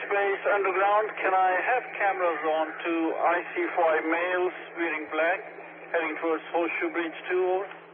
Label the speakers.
Speaker 1: Base Underground, can I have cameras on to IC5 males wearing black, heading towards Horseshoe Bridge 2, over?